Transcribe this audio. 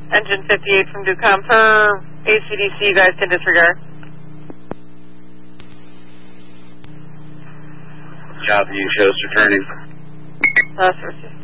Engine 58 from Ducom. Per ACDC, you guys can disregard. Copy, you shows returning. Received.